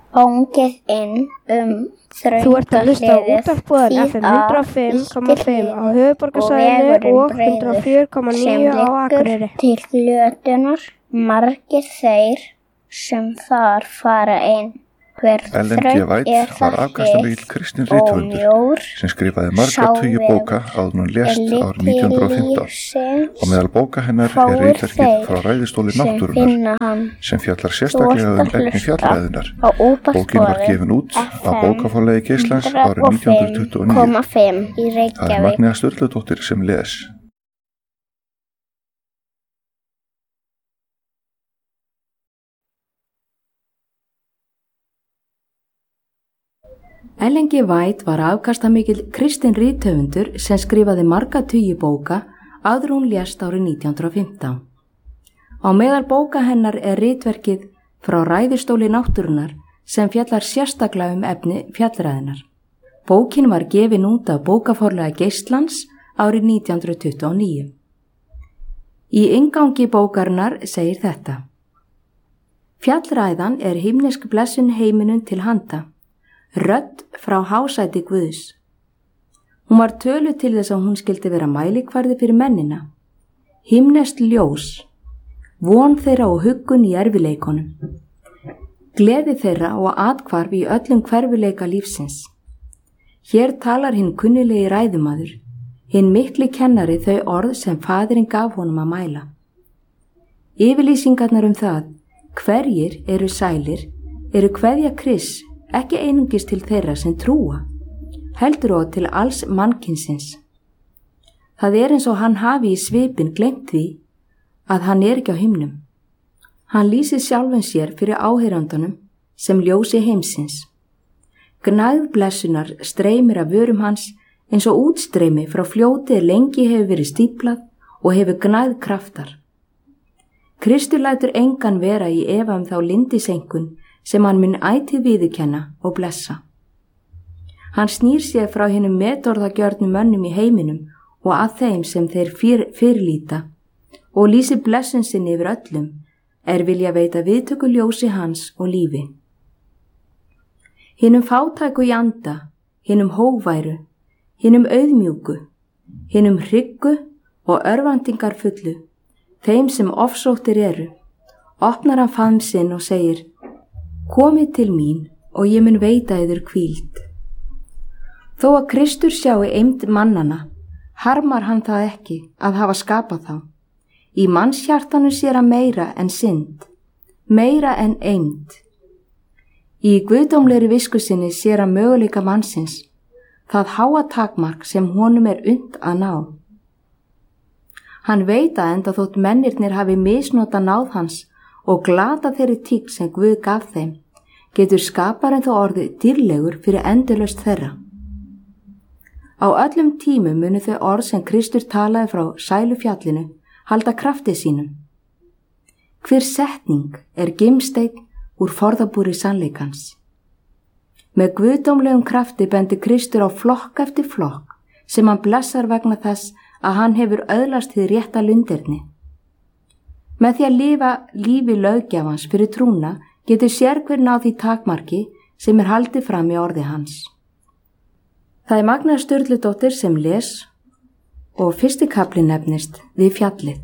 Fangið inn Þú ert að hlusta á útvarpsbúðan FM 105,5 á höfuðborgarsvæðinu og 104,9 á Akureyri. Til glötunar margir þeir sem þar fara inn. Ellen G. White var afkastamikill kristinn rithöfundur sem skrifaði marga tugi bóka áður en hann lést árið 1915 og meðal bóka hennar ritverkið Frá ræðistóli náttúrunnar sem fjallar sérstaklega efni fjallræðunnar. Bókin var gefin út á bókaforlagi Geislands árið 1929. Það Magnea Sturludóttir sem les. Ellen G. White var afkastamikill kristinn rithöfundur sem skrifaði marga tugi bóka áður hún lést árið 1915. Á meðal bóka hennar ritverkið Frá ræðistóli náttúrunnar sem fjallar sérstaklega efni fjallræðunnar. Bókin var gefin út af bókaforlagi Geislands árið 1929. Í inngangi bókarinnar segir þetta: Fjallræðan himnesk blessun heiminum til handa, rödd frá hásæti Guðs. Hún var töluð til þess að hún skildi vera mælikvarði fyrir mennina, himneskt ljós, von þeirra og huggun í erfileikunum, gleði þeirra og athvarf í öllum hverfileika lífsins. Hér talar hinn kunnilegi ræðumaður, hinn mikli kennari þau orð sem faðirinn gaf honum að mæla. Yfirlýsingarnar það, hverjir eru sælir, eru kveðja Krists, ekki einungis til þeirra sem trúa, heldur og til alls mannkynsins. Það eins og hann hafi í svipinn gleymt því að hann ekki á himnum. Hann lýsir sjálfum sér fyrir áheyrandunum sem ljósi heimsins. Gnægð blessunar streymir af vörum hans eins og útstreymi frá fljóti lengi hefur verið stíplað og hefur gnægð kraftar. Kristur lætur engan vera í efa þá lindisengun sem hann mun ætíð viðurkenna og blessa. Hann snýr sér frá hinum metorðagjörnum mönnum í heiminum og að þeim sem þeir fyrirlíta og lýsir blessun sinni yfir öllum vilja veita viðtöku ljósi hans og lífi. Hinum fátæku í anda, hinum hóværu, hinum auðmjúku, hinum hryggu og örvæntingar fullu, þeim sem ofsóttir eru, opnar hann faðm sinn og segir: Komið til mín og ég mun veita yður hvíld. Þó að Kristur sjái eymd mannana, harmar hann það ekki að hafa skapað þá. Í mannshjartanu sér hann meira en synd, meira en eymd. Í guðdómlegri visku sinni sér hann möguleika mannsins, það háa takmark sem honum unnt að ná. Hann veit að enda þótt mennirnir hafi misnota náð hans og glata þeirri tík sem Guð gaf þeim, getur skaparinn þó orðið dýrlegur fyrir endalaust þeirra. Á öllum tímum munu þau orð sem Kristur talaði frá sælufjallinu halda krafti sínum. Hver setning gimsteinn úr forðabúri sannleikans. Með guðdómlegum krafti bendir Kristur á flokk eftir flokk sem hann blessar vegna þess að hann hefur öðlast hið rétta lunderni. Með því að lifa lífi löggjafans fyrir trúna getur sérhver náð því takmarki sem haldið fram í orði hans. Það Magnea Sturludóttir sem les og fyrsti kafli nefnist Við fjallið.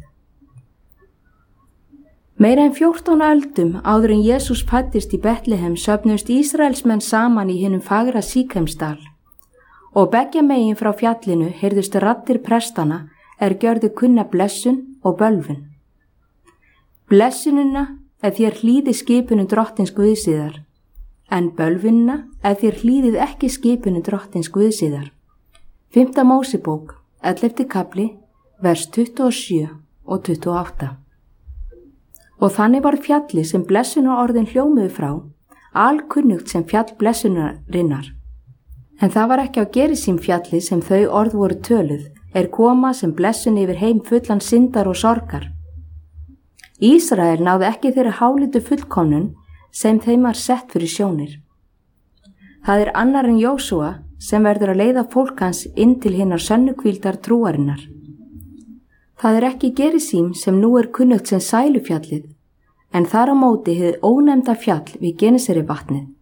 Meira en 14 öldum áður en Jesús fæddist í Betlehem söfnuðust Ísraelsmenn saman í hinum fagra Síkemsdal og beggja megin frá fjallinu heyrðust raddir prestana gjörðu kunna blessun og bölvun. Blessunina þér hlýði skipinu drottins Guðsíðar, en bölvunina þér hlýðið ekki skipinu drottins Guðsíðar. 5. Mósebók, 11. kafli, vers 27 og 28. Og þannig var fjalli sem blessunarorðin hljómuðu frá, alkunnugt sem fjall blessunarinnar. En það var ekki á Gerisím fjalli sem þau orð voru töluð, koma sem blessun yfir heim fullan syndar og sorgar. Ísrael náði ekki þeirri hálitu fullkomnun sem þeim var sett fyrir sjónir. Það annar en Jósúa sem verður að leiða fólk hans inn til hinnar sönnu hvíldar trúarinnar. Það ekki Gerisím sem nú kunnugt sem sælufjallið, en þar á móti hið ónefnda fjall við Genesari vatnið,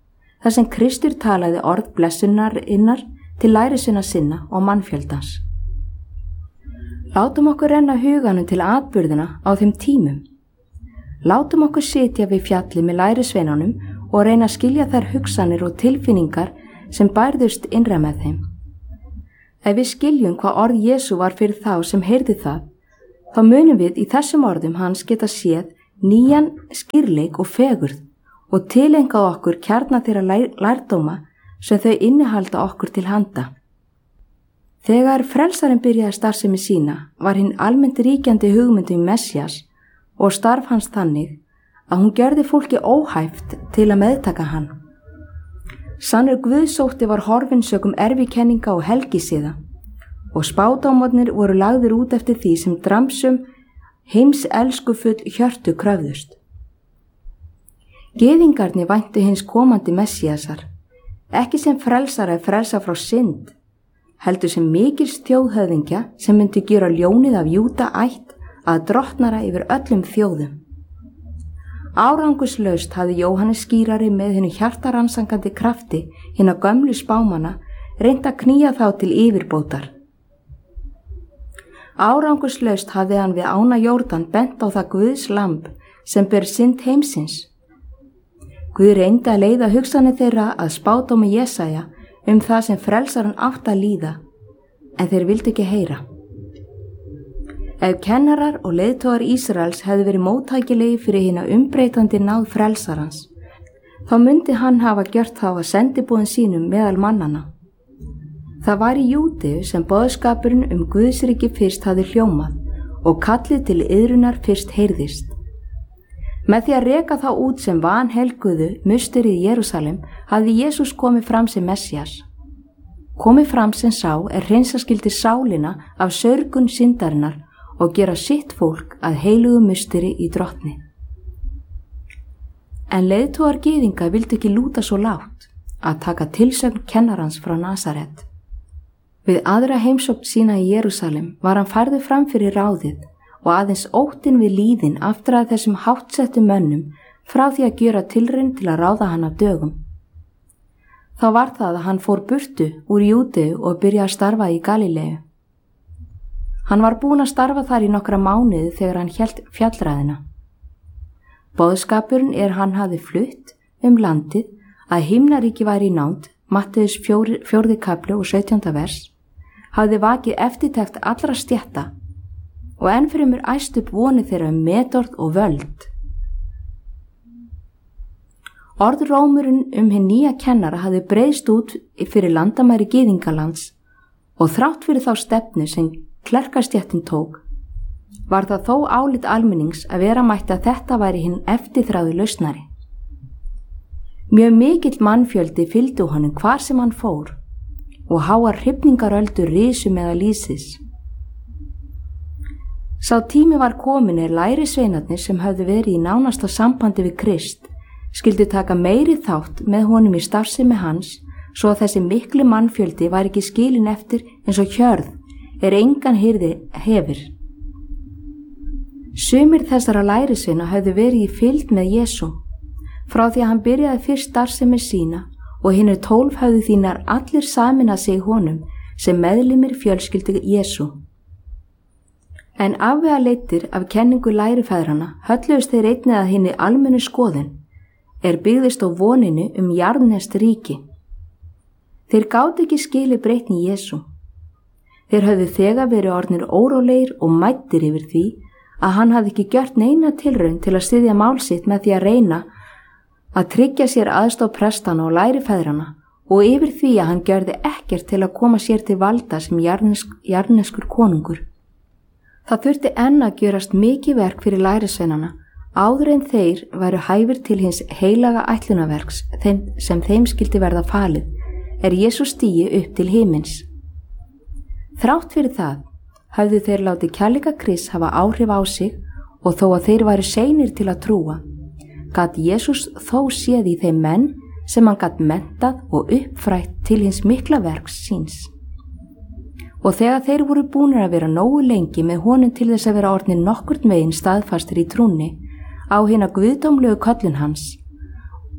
þar sem Kristur talaði orð blessunarinnar til lærisveina sinna og mannfjöldans. Látum okkur renna huganum til atburðina á þeim tímum. Látum okkur sitja við fjalli með lærisveinunum og reyna að skilja þær hugsanir og tilfinningar sem bærðust innra með þeim. Ef við skiljum hvað orð Jesú var fyrir þá sem heyrðu það, þá munum við í þessum orðum hans geta séð nýjan skýrleik og fegurð og tilengað okkur kjarna þeirra lærdóma sem þau innihalda okkur til handa. Þegar frelsarinn byrjaði starfsemi sína var hinn almennt ríkjandi hugmyndum Messías og starf hans þannig að hún gerði fólki óhæft til að meðtaka hann. Sannur guðsótti var horfinn sökum erfikenninga og helgisiða og spádómarnir voru lagðir út eftir því sem dramsum heimselskufull hjörtu kröfðust. Gyðingarnir væntu hins komandi Messíasar, ekki sem frelsara frelsa frá synd, heldur sem mikils þjóðhöfðingja sem myndi gera ljónið af Júda ætt að drottnara yfir öllum þjóðum. Árangurslaust hafði Jóhannes skýrari með hennu hjartarannsakandi krafti hinna gömlu spámanna reynt að knýja þá til yfirbótar. Árangurslaust hafði hann við ána Jórdan bent á það Guðs lamb sem ber synd heimsins. Guð reyndi að leiða hugsanir þeirra að spádómi Jesaja það sem frelsarinn átt að líða, en þeir vildu ekki heyra. Ef kennarar og leiðtogar Ísraels hefðu verið móttækilegi fyrir hina umbreytandi náð frelsarans, þá myndi hann hafa gjört þá að sendibúðin sínum meðal mannana. Það var í Júdeu sem boðskapurinn Guðsríki fyrst hafði hljómað og kallið til iðrunar fyrst heyrðist. Með því að reka þá út sem vanhelguðu musterið í Jerúsalem hafði Jesús komið fram sem Messías. Komið fram sem sá hreinsa skyldi sálina af sörgun syndarinnar og gera sitt fólk að heilugu musteri í drottni. En leiðtogar gyðinga vildu ekki lúta svo lágt að taka tilsögn kennarans frá Nasaret. Við aðra heimsókn sína í Jerúsalem var hann færður fram fyrir ráðið og aðeins óttinn við líðin aftur að þessum háttsettu mönnum frá því að gera tilraun til að ráða hann af dögum. Þá var það að hann fór burtu úr Júdeu og byrjaði að starfa í Galileu. Hann var búinn að starfa þar í nokkra mánuði þegar hann hélt fjallræðina. Boðskapurinn hann hafði flutt landið að himnaríki væri í nánd, Matteus 4. kapli og 17. vers, hafði vakið eftirtekt allra stétta og ennfremur æst upp vonir þeirra metorð og völd. Orðrómurinn hinn nýja kennara hafði breiðst út fyrir landamæri Gyðingalands og þrátt fyrir þá stefnu sem klerkastéttin tók, var það þó álit almennings að vera mætti að þetta væri hinn eftirþráði lausnari. Mjög mikill mannfjöldi fylgdu honum hvar sem hann fór og háar hrifningaröldur risu meðal lýsis. Sá tími var komin lærisveinarnir sem höfðu verið í nánasta sambandi við Krist skyldi taka meiri þátt með honum í starfsemi hans svo að þessi mikli mannfjöldi var ekki skilin eftir eins og hjörð engan hirði hefur. Sumir þessara lærisveina höfðu verið í fylgd með Jesú frá því að hann byrjaði fyrst starfsemi sína og hinir 12 höfðu þínar allir sameinað sig honum sem meðlimir fjölskyldu Jesú. En afvegaleitir af kenningu lærifæðrana hölluðust þeir einnig að hinni almennu skoðun byggðist á voninu jarðneskt ríki. Þeir gátu ekki skilið breytni Jesú. Þeir höfðu þegar verið orðnir órólegir og mæddir yfir því að hann hafði ekki gjört neina tilraun til að styðja mál sitt með því að reyna að tryggja sér aðstoð prestana og lærifæðrana og yfir því að hann gjörði ekkert til að koma sér til valda sem jarðneskur konungur. Það þurfti enn að gjörast mikið verk fyrir lærisveinana áður en þeir væru hæfir til hins heilaga ætlunarverks sem þeim skyldi verða falið Jesús stigi upp til himins. Þrátt fyrir það hafðu þeir látið kærleika Krists hafa áhrif á sig og þó að þeir væru seinir til að trúa, gat Jesús þó séð í þeim menn sem hann gat menntað og uppfrætt til hins mikla verks síns. Og þegar þeir voru búnir að vera nógu lengi með honum til þess að vera orðnir nokkurn veginn staðfastir í trúnni á hina guðdómlegu köllun hans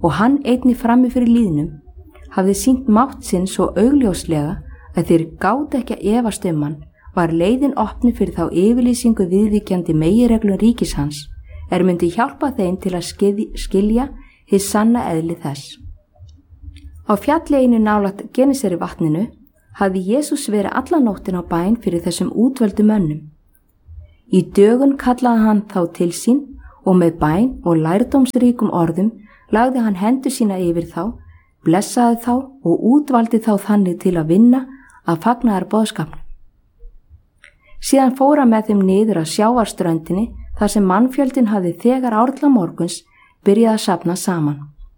og hann einnig frammi fyrir lýðnum, hafði sýnt mátt sinn svo augljóslega að þeir gátu ekki að efast hann, var leiðin opni fyrir þá yfirlýsingu viðvíkjandi meginreglum ríkis hans, myndi hjálpa þeim til að skilja hið sanna eðli þess. Á fjalleginu nálægt Genesari vatninu hafði Jesús verið alla nóttin á bæn fyrir þessum útvöldu mönnum. Í dögun kallaði hann þá til sín og með bæn og lærdómsríkum orðum lagði hann hendur sína yfir þá, blessaði þá og útvaldi þá þannig til að vinna að fagnaðar boðskapnum. Síðan fór hann með þeim niður að sjávarströndinni þar sem mannfjöldin hafði þegar árla morguns byrjað að safna saman.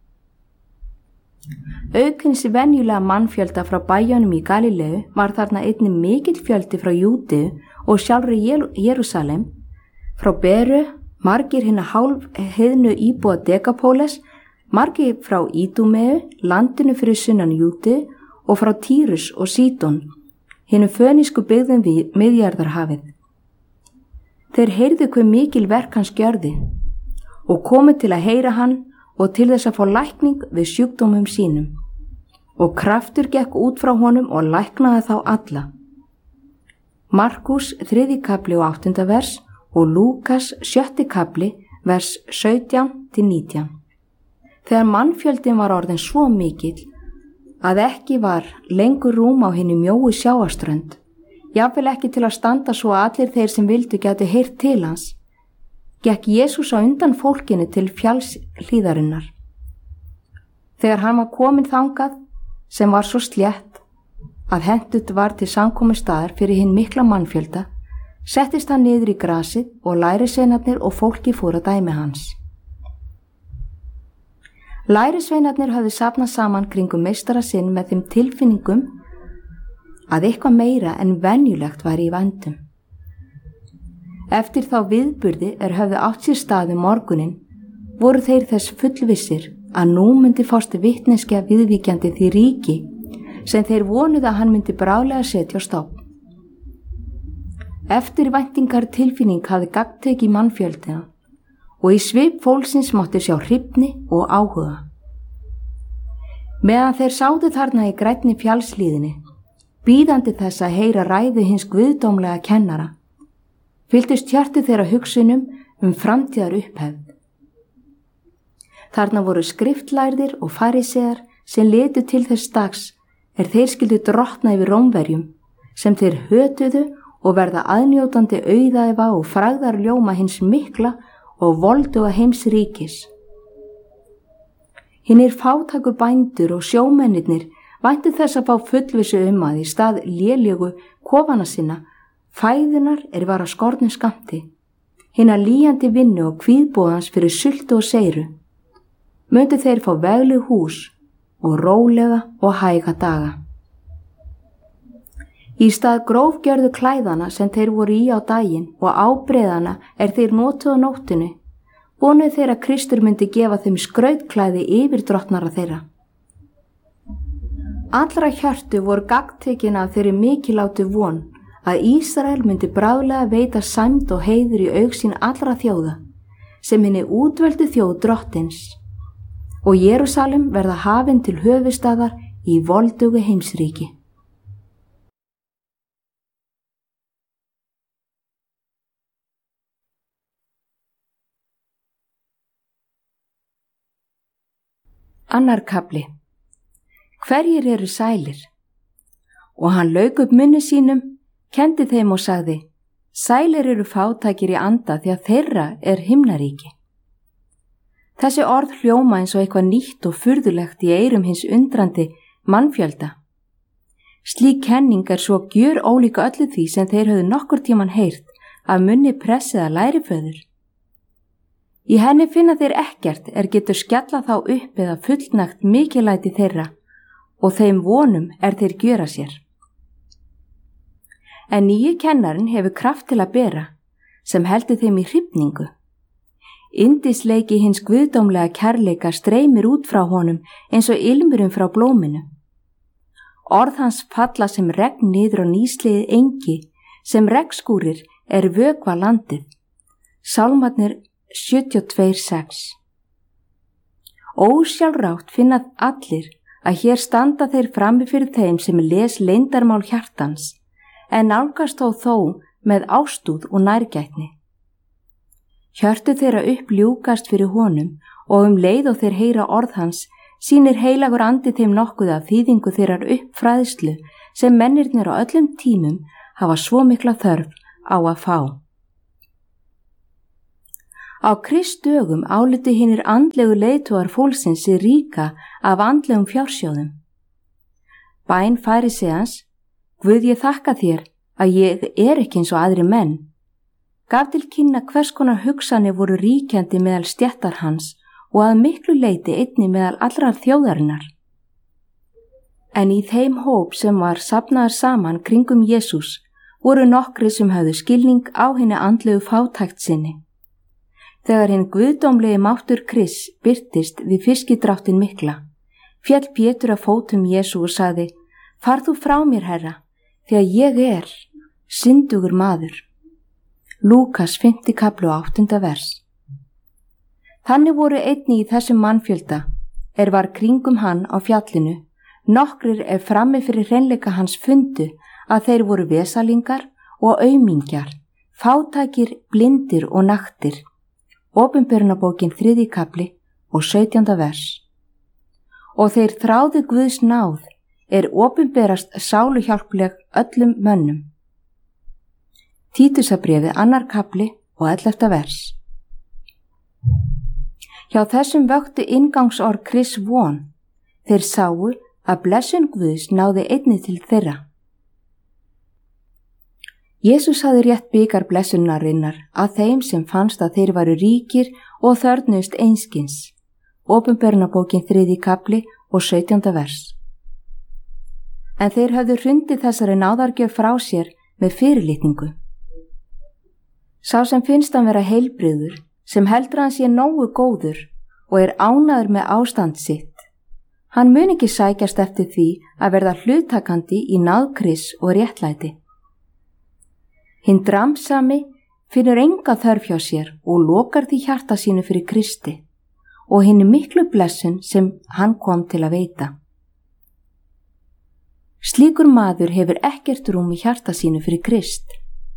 Aukins venjulega mannfjölda frá bæjunum í Galileu var þarna einnig mikill fjöldi frá Júdeu og sjálfri Jerúsalem, frá Beru, margir hinna hálfheiðnu íbúa Dekapóles, margir frá Ídúmeu, landinu fyrir sunnan Júdeu og frá Tírus og Sídon, hinum fönísku byggðum við Miðjarðarhafið. Þeir heyrðu hve mikil verk hans gjörði og komu til að heyra hann og til þess að fá lækning við sjúkdómum sínum. Og kraftur gekk út frá honum og læknaði þá alla. Markús 3. kapli og 8. vers og Lúkas 7. kapli vers 17-19. Þegar mannfjöldin var orðin svo mikill að ekki var lengur rúm á hinni mjóu sjávarströnd, jafnvel ekki til að standa svo að allir þeir sem vildu gætu heyrt til hans, gekk Jesús á undan fólkinu til fjallshlíðarinnar. Þegar hann var kominn þangað sem var svo slétt að hentut var til samkomustaðar fyrir hinn mikla mannfjölda, settist hann niður í grasið og lærisveinarnir og fólki fór að dæmi hans. Lærisveinarnir hafði safnað saman kringum meistara sinn með þeim tilfinningum að eitthvað meira en venjulegt væri í vændum. Eftir þá viðburði höfðu átt sér stað morguninn, voru þeir þess fullvissir að nú myndi fást vitneskja viðvíkjandi því ríki sem þeir vonuðu að hann myndi bráðlega setja á stofn. Eftirvæntingar tilfinning hafði gagntekið mannfjöldina og í svip fólksins mátti sjá hrifni og áhuga. Meðan þeir sátu þarna í grænni fjallslíðinni, bíðandi þess að heyra ræðu hins guðdómlega kennara, fylltist hjarta þeirra hugsunum framtíðar upphefð. Þarna voru skriftlærðir og farisear sem litu til þess dags þeir skyldu drottna yfir Rómverjum, sem þeir hötuðu og verða aðnjótandi auðæfa og frægðar ljóma hins mikla og volduga heims ríkis. Hinnir fátæku bændur og sjómennirnir væntu þess að fá fullvissu að í stað lélegu kofana sinna fæðunar var að skornum skammti, hinna líjandi vinnu og kvíðbóðans fyrir sultu og seiru, myndu þeir fá vegleg hús og rólega og hæga daga. Í stað grófgjörðu klæðana sem þeir voru í á daginn og ábreiðana þeir notuðu á nóttinu, vonuðu þeir að Kristur myndi gefa þeim skrautklæði yfir drottnara þeirra. Allra hjörtu voru gagntekin af þeirri mikillátu von að Ísrael myndi bráðlega veita sæmd og heiður í aug sín allra þjóða, sem hinni útvöldu þjóð drottins, og Jerúsalem verða hafin til höfuðstaðar í voldugu heimsríki. Annar kafli. Hverjir eru sælir? Og hann lauk upp munni sínum, kendi þeim og sagði: Sælir eru fátækir í anda því að þeirra himnaríki. Þessi orð hljóma eins og eitthvað nýtt og furðulegt í eyrum hins undrandi mannfjölda. Slík kenning svo gjör ólíka öllu því sem þeir höfðu nokkur tíman heyrt af munni pressiða læriföður. Í henni finna þeir ekkert getur skjalla þá upp eða fullnægt mikillæti þeirra og þeim vonum þeir gjöra sér. En nýji kennarinn hefur kraft til að bera, sem heldur þeim í hrifningu. Yndisleiki hins guðdómlega kærleika streymir út frá honum eins og ilmurinn frá blóminu. Orð hans falla sem regn niður á nýsliðið engi, sem regnskúrir vökva landið. Sálmarnir 72:6. Ósjálfrátt finna allir að hér standa þeir frammi fyrir þeim sem les leyndarmál hjartans, en nálgast þó með ástúð og nærgætni. Hjörtu þeirra ljúkast fyrir honum og leið og þeir heyra orð hans, sýnir heilagur andi þeim nokkuð af þýðingu þeirrar uppfræðslu sem mennirnir á öllum tímum hafa svo mikla þörf á að fá. Á Kristdögum álitu hinir andlegu leiðtogar fólksins sig ríka af andlegum fjársjóðum. Bæn fariseans, Guð, ég þakka þér að ég ekki eins og aðri menn, gaf til kynna hvers konar hugsanir voru ríkjandi meðal stéttar hans og að miklu leyti einnig meðal allrar þjóðarinnar. En í þeim hóp sem var safnaður saman kringum Jesús voru nokkri sem höfðu skilning á hinni andlegu fátækt sinni. Þegar hinn guðdómlegi máttur Krists birtist við fiskidráttin mikla, féll Pétur að fótum Jesú og sagði: Far þú frá mér, Herra, því að ég syndugur maður. Lúkas 5. kafli og 8. vers. Þannig voru einnig í þessum mannfjölda, var kringum hann á fjallinu, nokkrir frammi fyrir hreinleika hans fundu að þeir voru vesalingar og aumingjar, fátækir, blindir og naktir. Opinberunarbókin 3. kafli og 17. vers. Og þeir þráðu Guðs náð opinberast sáluhjálpleg öllum mönnum. Títusarbréfið 2. kafli og 11. vers. Hjá þessum vöktu inngangsorð Krists von. Þeir sáu að blessun Guðs náði einnig til þeirra. Jesús hafði rétt bikar blessunarinnar að þeim sem fannst að þeir varu ríkir og þörfnuðust einskins. Opinberunarbókin 3. kafli og 17. vers. En þeir höfðu hrundið þessari náðargjöf frá sér með fyrirlitningu. Sá sem finnst hann vera heilbrigður, sem heldur hann sé nógu góður og ánægður með ástand sitt, hann mun ekki sækjast eftir því að verða hluttakandi í náð Krists og réttlæti. Hinn dramsami finnur enga þörf hjá sér og lokar því hjarta sínu fyrir Kristi og hinni miklu blessun sem hann kom til að veita. Slíkur maður hefur ekkert rúm í hjarta sínu fyrir Krist.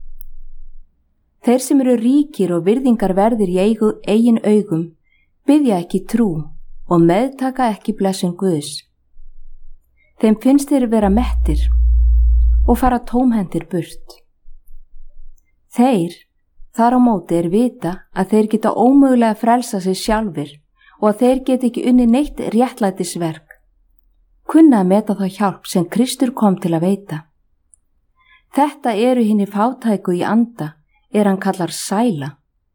Þeir sem eru ríkir og virðingar verðir í eigin augum biðja ekki trú og meðtaka ekki blessun Guðs. Þeim finnst þeir vera mettir og fara tómhendir burt. Þeir, þar á móti vita að þeir geta ómögulega frelsa sig sjálfir og að þeir geta ekki unni neitt réttlætisverk, kunna að meta þá hjálp sem Kristur kom til að veita. Þetta eru hinni fátæku í anda, hann kallar sæla.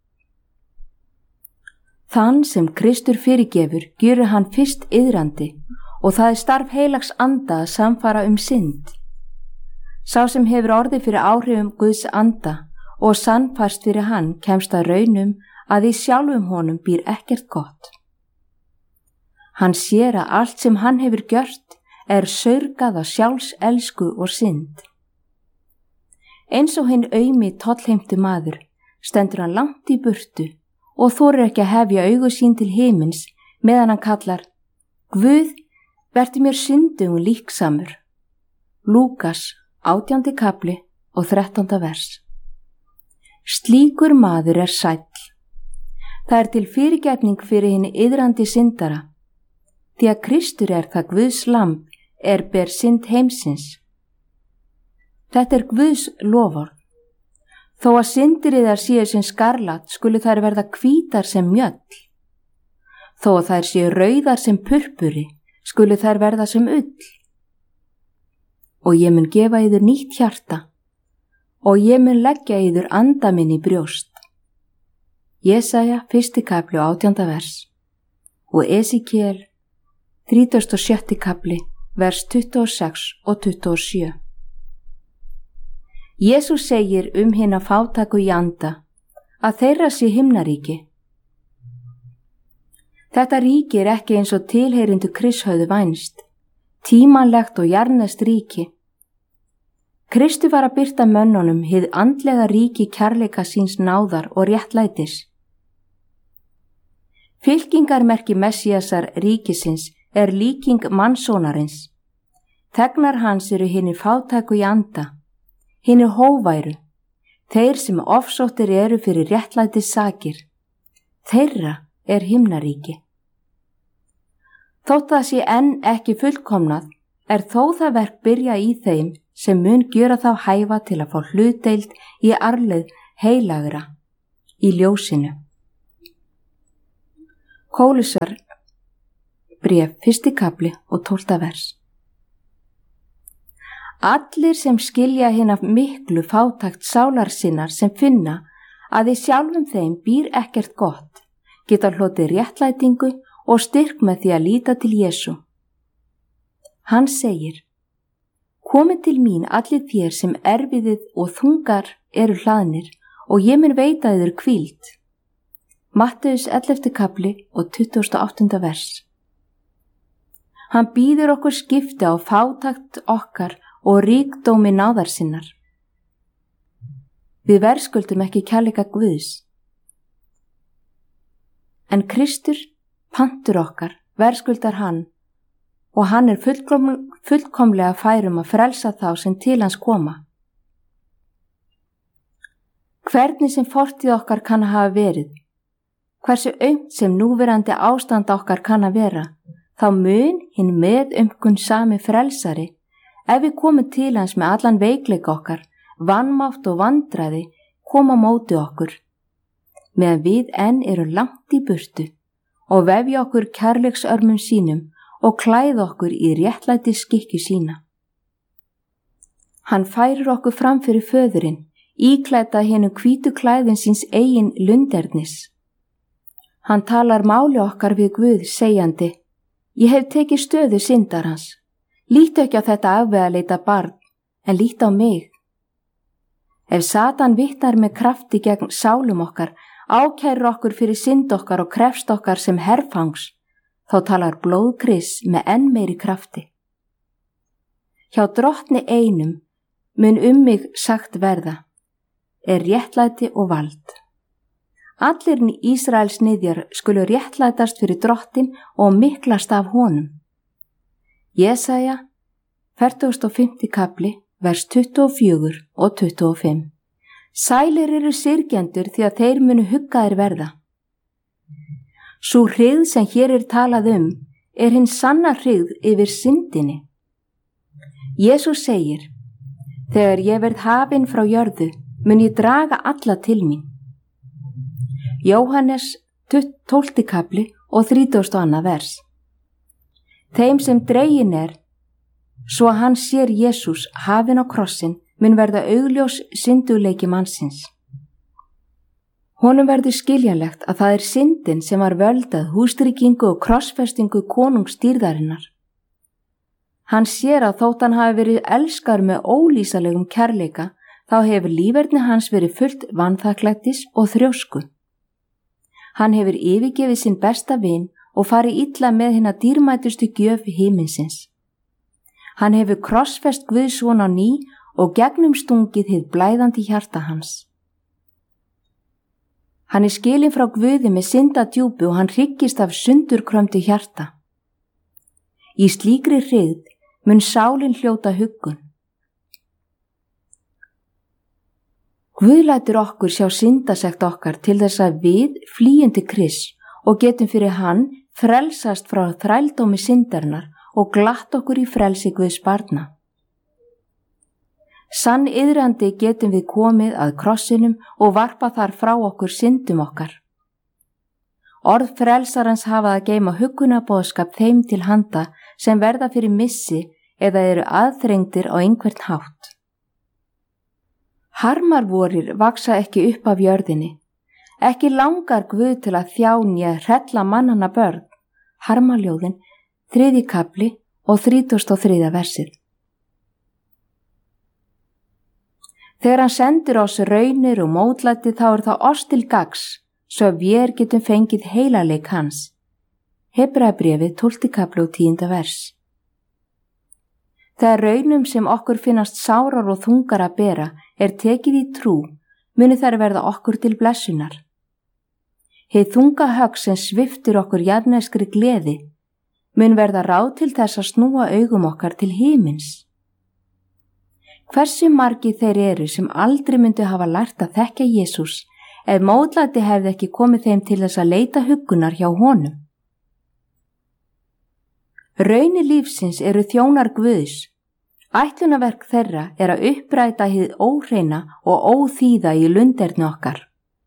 Þann sem Kristur fyrirgefur gjörur hann fyrst iðrandi og það starf heilags anda að samfara synd. Sá sem hefur orðið fyrir áhrifum Guðs anda og sannfærst fyrir hann kemst að raunum að í sjálfum honum býr ekkert gott. Hann sér að allt sem hann hefur gjört saurgað af sjálfselsku og synd. Eins og hinn aumi tollheimtu maður stendur hann langt í burtu og þorir ekki að hefja augu sín til himins meðan hann kallar: Guð, vertu mér syndugum líksamur. Lúkas 18. kafli og 13. vers. Slíkur maður sæll. Það til fyrirgefning fyrir hinni iðrandi syndara, því að Kristur það Guðs lamb ber synd heimsins. Þetta Guðs loforð. Þó að syndir yðar séu sem skarlat skulu þær verða hvítar sem mjöll. Þó að þær séu rauðar sem purpuri skulu þær verða sem ull. Og ég mun gefa yður nýtt hjarta og ég mun leggja yður anda minn í brjóst. Jesaja 1. kafli og 18. vers og Esekiel 36. kafli vers 26 og 27. Jesús segir hinna fátæku í anda að þeirra sé himnaríki. Þetta ríki ekki eins og tilheyrindu Krists höfðu vænst, tímanlegt og jarðneskt ríki. Kristi var að birta mönnunum hið andlega ríki kærleika síns náðar og réttlætis. Fylkingarmerki Messíasar ríkisins líking mannssonarins. Þegnar hans eru hinir fátæku í anda, hinir hóværu, þeir sem ofsóttir eru fyrir réttlætis sakir. Þeirra himnaríki. Þótt það sé enn ekki fullkomnað, þó það verk byrja í þeim sem mun gjöra þá hæfa til að fá hlutdeild í arfleið heilagra í ljósinu. Kólusar bréf 1. kafli og 12. vers. Allir sem skilja hina miklu fátækt sálar sinnar sem finna að í sjálfum þeim býr ekkert gott, geta hlotið réttlætingu og styrk með því að líta til Jesú. Hann segir: Komið til mín allir þér sem erfiðið og þungar eru hlaðnir og ég mun veita yður hvíld. Matteus 11. kafli og 28. vers. Hann býður okkur skipti á fátækt okkar og ríkdómi náðar sinnar. Við verðskuldum ekki kærleika Guðs. En Kristur, pantur okkar, verðskuldar hann og hann fullkomlega færum að frelsa þá sem til hans koma. Hvernig sem fortíð okkar kann að hafa verið, hversu aumt sem núverandi ástand okkar kann að vera, þá mun hinn meðaumkun sami frelsari, ef við komum til hans með allan veikleika okkar, vanmátt og vandræði, koma móti okkur, meðan við enn eru langt í burtu og vefja okkur kærleiksörmum sínum og klæða okkur í réttlæti skikki sína. Hann færir okkur fram fyrir föðurinn, íklædda hinu hvítu klæðin síns eigin lundernis. Hann talar máli okkar við Guð, segjandi: Ég hef tekið stöðu syndarans. Lítu ekki á þetta afvegaleita barn, en lítu á mig. Ef Satan vitnar með krafti gegn sálum okkar, ákærir okkur fyrir synd okkar og krefst okkar sem herfangs, þá talar blóð Krists með enn meiri krafti. Hjá drottni einum mun mig sagt verða, réttlæti og vald. Allir Ísraels niðjar skulu réttlætast fyrir drottin og miklast af honum. Jesaja 45. kapli, vers 24 og 25. Sælir eru syrgjendur því að þeir munu huggaðir verða. Sú hryggð sem hér talað hinn sanna hryggð yfir syndinni. Jesús segir: Þegar ég verð hafinn frá jörðu, mun ég draga alla til mín. Jóhannes 12. kapli og 32. vers. Þeim sem dregin svo að hann sér Jesús hafinn á krossin, mun verða augljós syndugleiki mannsins. Honum verður skiljanlegt að það syndin sem var völdað hústryggingu og krossfestingu konungsdýrðarinnar. Hann sér að þótt hann hafi verið elskar með ólýsalegum kærleika, þá hefur líferni hans verið fullt vanþakklætis og þrjósku. Hann hefur yfirgefið sinn besta vin og farið illa með hina dýrmætustu gjöf himinsins. Hann hefur krossfest Guðs son á ný og gegnum stungið hið blæðandi hjarta hans. Hann skilinn frá Guði með syndadjúpi og hann hryggist af sundurkrömdu hjarta. Í slíkri hryggð mun sálin hljóta huggun. Guð lætur okkur sjá syndasekt okkar til þess að við flýjum til Krists og getum fyrir hann frelsast frá þrældómi syndarinnar og glatt okkur í frelsi Guðs barna. Sann iðrandi getum við komið að krossinum og varpa þar frá okkur syndum okkar. Orð frelsarans hafa að geyma huggunarboðskap þeim til handa sem verða fyrir missi eða eru aðþrengdir á einhvern hátt. Harmarvorir vaksa ekki upp af jörðinni. Ekki langar Guð til að þjánja hrella mannanna börn. Harmaljóðin 3. kapli og 33. versið. Þegar hann sendir oss raunir og mótlæti þá það oss til gagns, svo við getum fengið heilaleik hans. Hebreabréfið 12. kapli og 10. vers. Þegar raunum sem okkur finnast sárar og þungar að bera tekið í trú, muni þær verða okkur til blessunar. hið þunga högg sem sviftir okkur jarðneskri gleði, mun verða ráð til þess að snúa augum okkar til himins. Hversu margir þeir eru sem aldrei myndu hafa lært að þekkja Jesús ef mótlæti hefði ekki komið þeim til þess að leita huggunar hjá honum. Raunir lífsins eru þjónar Guðs. Ætlunarverk þeirra er að uppræta hið óhreina og óþýða í lunderni okkar.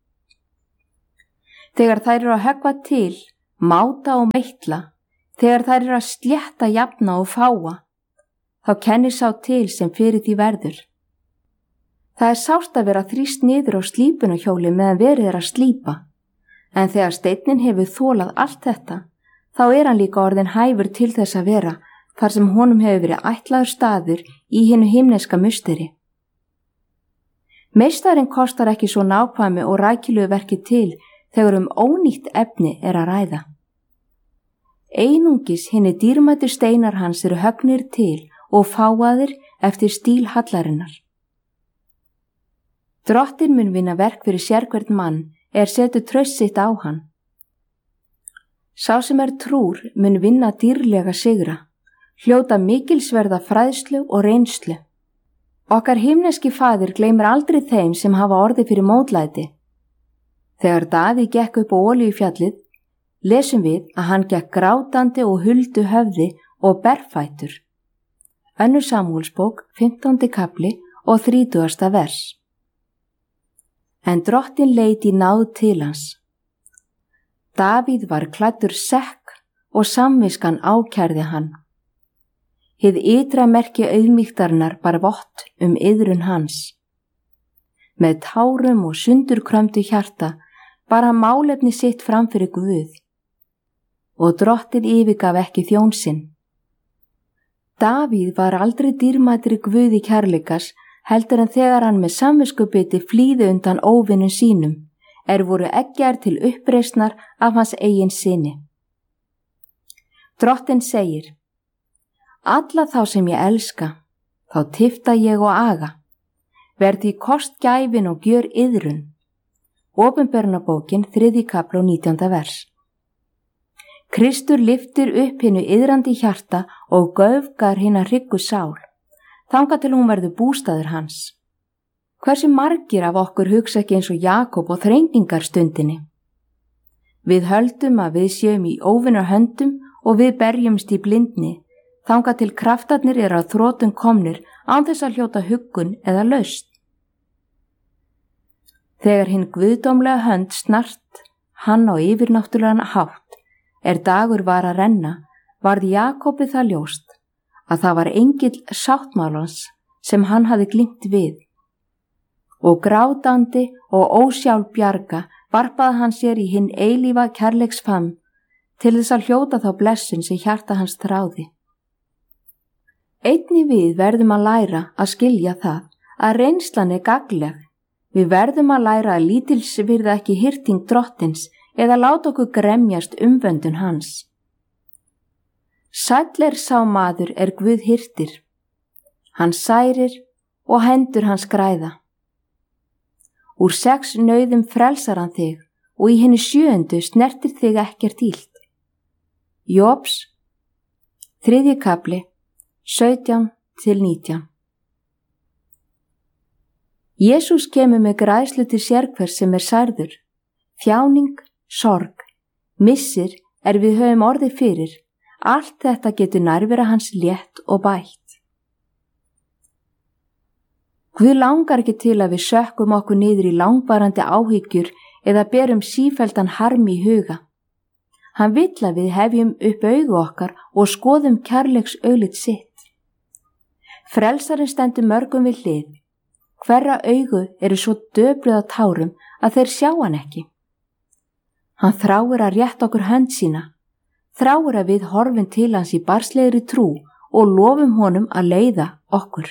Þegar þær eru að höggva til, máta og meitla, þegar þær eru að slétta, jafna og fáa, þá kennir sá til sem fyrir því verður. Það er sárt að vera þrýst niður á slípunarhjóli meðan verið er að slípa, en þegar steinninn hefur þolað allt þetta, þá er hann líka orðinn hæfur til þess að vera þar sem honum hefur verið ætlaður staður í hinu himneska musteri. Meistarinn kostar ekki svo nákvæmi og rækilegu verki til þegar ónýtt efni er að ræða. Einungis hinni dýrmætu steinar hans eru höggnir til og fáaðir eftir stíl hallarinnar. Drottinn mun vinna verk fyrir sérhvern mann setur traust sitt á hann. Sá sem trúr mun vinna dýrlega sigra, hljóta mikilsverða fræðslu og reynslu. Okkar himneski faðir gleymir aldrei þeim sem hafa orðið fyrir mótlæti. Þegar Davíð gekk upp á Olíufjallið, lesum við að hann gekk grátandi og huldu höfði og berfætur. 2. Samúelsbók, 15. kapli og 30. vers. En Drottinn leit í náð til hans. Davíð var klæddur sekk og samviskan ákærði hann. Hið ytra merki auðmýktarinnar bar vott iðrun hans. Með tárum og sundurkrömdu hjarta bar hann málefni sitt fram fyrir Guð. Og Drottinn yfirgaf ekki þjón sinn. Davíð var aldrei dýrmætri Guði kærleikas heldur en þegar hann með samviskubiti flýði undan óvinum sínum, voru eggjar til uppreisnar af hans eigin syni. Drottinn segir: Alla þá sem ég elska, þá tifta ég og aga, verð því kost gæfin og gjör iðrun. Opinberunarbókin, 3. kapli og 19. vers. Kristur lyftir upp hinu iðrandi hjarta og göfgar hina hryggu sál, þangað til hún verður bústaður hans. Hversu margir af okkur hugsa ekki eins og Jakob og þrengingarstundinni? Við höldum að við séum í óvinnar höndum og við berjumst í blindni, þangað til kraftarnir eru að þrotum komnir án þess að hljóta huggun eða lausn. Þegar hinn guðdómlega hönd snart hann á yfirnáttúrulegan hátt, dagur var að renna, varð Jakobi það ljóst að það var engill sáttmálans sem hann hafði glímt við. Og grátandi og ósjálfbjarga varpaði hann sér í hinn eilífa kærleiksfaðm til þess að hljóta þá blessun sem hjarta hans þráði. Einnig við verðum að læra að skilja það að reynslan gagnleg. Við verðum að læra að lítilsvirða ekki hirting Drottins eða láta okkur gremjast umvöndun hans. Sæll sá maður Guð hirtir. Hann særir og hendur hans græða. Úr 6 nauðum frelsar hann þig og í hinni 7. snertir þig ekkert illt. Jóbs, 3. kapli, 17-19. Jesús kemur með græðslu til sérhvers sem særður, þjáning, sorg, missir við höfum orðið fyrir, allt þetta getur nærvera hans létt og bætt. Guð langar ekki til að við sökkum okkur niður í langvarandi áhyggjur eða berum sífelldan harm í huga. Hann vill að við hefjum upp augu okkar og skoðum kærleiks aulit sitt. Frelsarinn stendur mörgum við hlið. Hverra augu eru svo döpruð á tárum að þeir sjá hann ekki. Hann þráir að rétta okkur hönd sína, þráir að við horfum til hans í barnslegri trú og lofum honum að leiða okkur.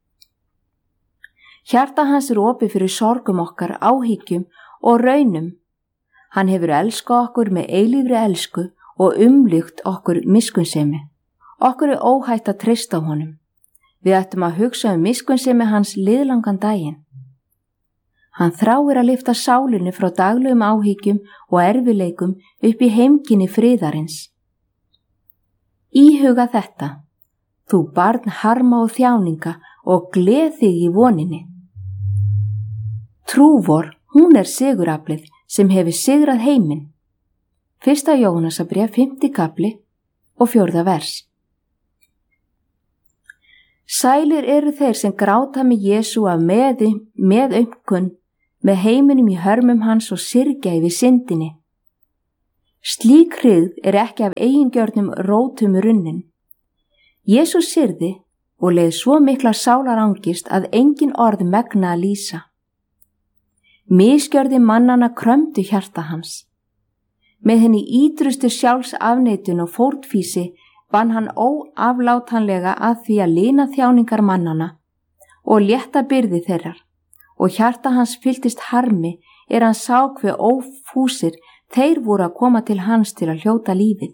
Hjarta hans opið fyrir sorgum okkar, áhyggjum og raunum. Hann hefur elskað okkur með eilífri elsku og umlykt okkur miskunnsemi. Okkur óhætt að treysta á honum. Við ættum að hugsa miskunnsemi hans liðlangan daginn. Hann þráir að lyfta sálinni frá daglegum áhyggjum og erfileikum upp í heimkynni friðarins. Íhuga þetta, þú barn harma og þjáninga og gleð þig í voninni. Trú vor, hún siguraflið sem hefur sigrað heiminn. 1. Jóhannesarbréf 5. kafli og 4. vers. Sælir eru þeir sem gráta með Jesú af meðaumkun, með heiminum í hörmum hans og syrgja yfir syndinni. Slík hryggð ekki af eigingjörnum rótum runnin. Jesú syrði og leið svo mikla sálarangist að engin orð megna að lýsa. Misgjörði mannana krömdu hjarta hans. Með henni ítrustu sjálfsafneitun og fórnfýsi bann hann óaflátanlega að því að lina þjáningar mannana og létta byrði þeirrar, og hjarta hans fylltist harmi hann sá hve ófúsir þeir voru að koma til hans til að hljóta lífið.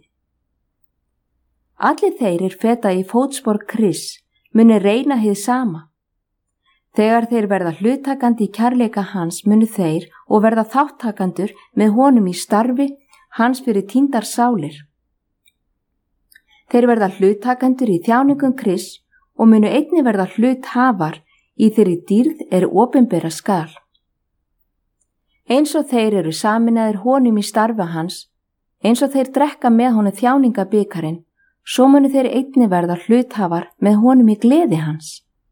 Allir þeir feta í fótspor Krists muni reyna hið sama. Þegar þeir verða hluttakandi í kærleika hans munu þeir og verða þáttakandur með honum í starfi hans fyrir týndar sálir. Þeir verða hlutakandur í þjáningum Krists og munu einnig verða hluthafar í þeirri dýrð opinbera skal. Eins og þeir eru saminaðir honum í starfi hans, eins og þeir drekka með honum þjáningabikarinn, svo munu þeir einnig verða hluthafar með honum í gleði hans.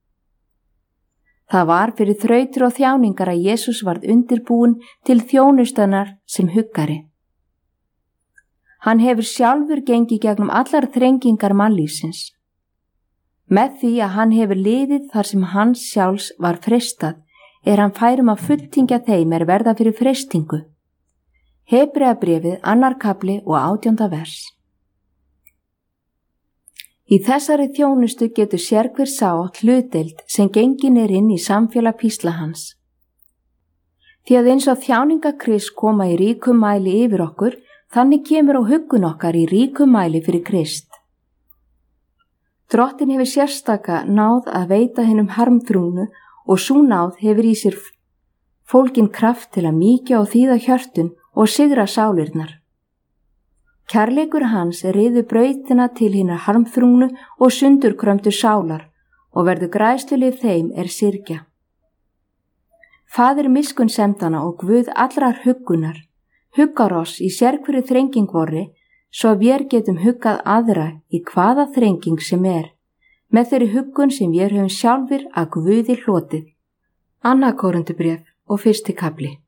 Það var fyrir þrautir og þjáningar að Jesús varð undirbúinn til þjónustarinnar sem huggari. Hann hefur sjálfur gengið gegnum allar þrengingar mannlífsins. Með því að hann hefur liðið þar sem hans sjálfs var freistað, hann færum að fulltingja þeim verða fyrir freistingu. Hebreabréfið 2. kafli og 18. vers. Í þessari þjónustu getur sérhver sá hlutdeild sem gengin inn í samfélag písla hans. Því að eins og þjáningar Krists koma í ríkum mæli yfir okkur, þannig kemur á huggun okkar í ríkum mæli fyrir Krist. Drottin hefur sérstaka náð að veita hinum harmþrúnu og sú náð hefur í sér fólgin kraft til að mýkja og þýða hjörtun og sigra sálirnar. Kærleikur hans riðu brautina til hinnar harmþrúnu og sundurkrömdu sálar og verður græðslulif þeim syrgja. Faðir miskunnsemdana og Guð allrar huggunar huggar oss í sérhverju þrenging vorri, svo að við getum huggað aðra í hvaða þrenging sem með þeirri huggun sem við höfum sjálfur að Guði hlotið. 2. Korinthubréf og 1. kafli.